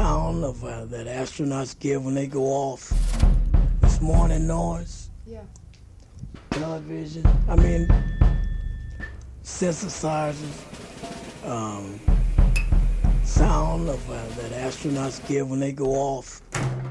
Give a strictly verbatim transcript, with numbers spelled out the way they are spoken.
sound of uh, that astronauts give when they go off. This morning noise. Yeah. Television. I mean, synthesizers. Um, sound of uh, that astronauts give when they go off.